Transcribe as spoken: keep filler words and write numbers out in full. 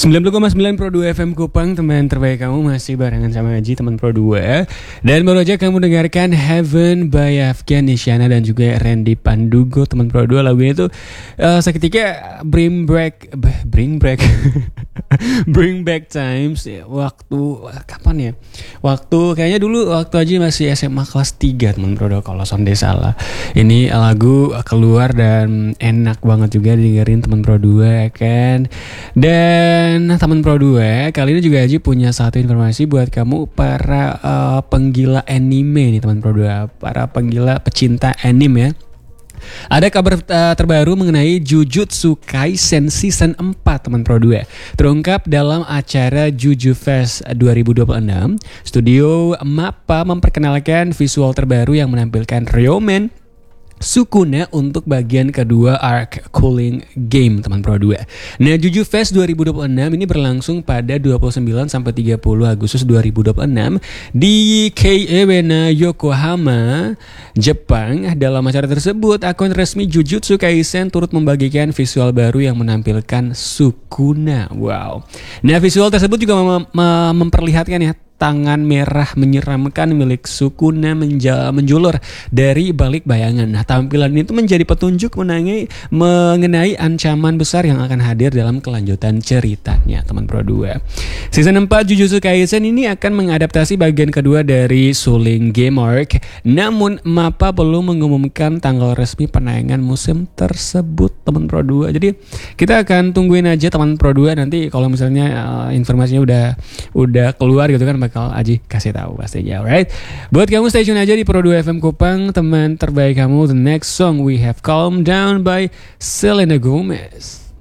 sembilan puluh koma sembilan Pro dua F M Kupang, teman terbaik kamu masih barengan sama Aji, teman Pro dua. Dan baru aja kamu dengarkan Heaven by Afgan Isyana dan juga Randy Pandugo, teman Pro dua. Lagunya itu uh, seketika bring back bring back bring back times ya, waktu kapan ya? Waktu kayaknya dulu waktu Aji masih S M A kelas tiga, teman Pro dua, kalau sonde salah. Ini lagu keluar dan enak banget juga dengerin, teman Pro dua kan. Dan Dan teman Pro dua, kali ini juga Aji punya satu informasi buat kamu para uh, penggila anime nih, teman Pro dua, para penggila pecinta anime ya. Ada kabar uh, terbaru mengenai Jujutsu Kaisen Season empat, teman Pro dua. Terungkap dalam acara Juju Fest dua ribu dua puluh enam, studio Mappa memperkenalkan visual terbaru yang menampilkan Ryomen Sukuna untuk bagian kedua arc Cooling Game, teman Pro dua. Nah, Juju Fest dua ribu dua puluh enam ini berlangsung pada dua puluh sembilan sampai tiga puluh Agustus dua ribu dua puluh enam di Keiwena, Yokohama, Jepang. Dalam acara tersebut, akun resmi Jujutsu Kaisen turut membagikan visual baru yang menampilkan Sukuna. Wow. Nah, visual tersebut juga mem- mem- memperlihatkan ya tangan merah menyeramkan milik Sukuna menja- menjulur dari balik bayangan. Nah, tampilan itu menjadi petunjuk mengenai, mengenai ancaman besar yang akan hadir dalam kelanjutan ceritanya, teman Pro dua. Season empat Jujutsu Kaisen ini akan mengadaptasi bagian kedua dari Cooling Game Arc. Namun Mappa belum mengumumkan tanggal resmi penayangan musim tersebut, teman Pro dua. Jadi kita akan tungguin aja, teman Pro dua, nanti kalau misalnya uh, informasinya udah udah keluar gitu kan, bakal Aji kasih tahu pastinya, alright? Buat kamu stay tune aja di Pro dua F M Kupang, teman terbaik kamu. The next song we have Calm Down by Selena Gomez.